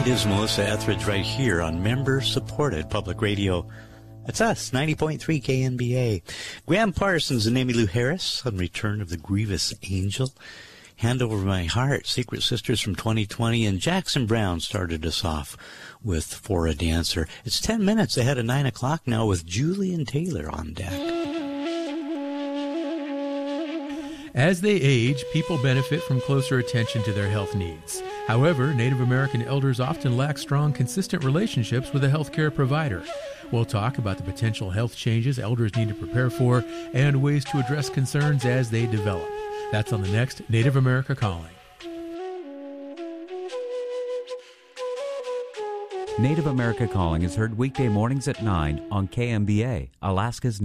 It is Melissa Etheridge right here on member-supported public radio. That's us, 90.3 KNBA. Graham Parsons and Emmylou Harris on Return of the Grievous Angel. Hand Over My Heart, Secret Sisters from 2020, and Jackson Browne started us off with For a Dancer. It's 10 minutes ahead of 9 o'clock now with Julian Taylor on deck. As they age, people benefit from closer attention to their health needs. However, Native American elders often lack strong, consistent relationships with a healthcare provider. We'll talk about the potential health changes elders need to prepare for and ways to address concerns as they develop. That's on the next Native America Calling. Native America Calling is heard weekday mornings at 9 on KMBA, Alaska's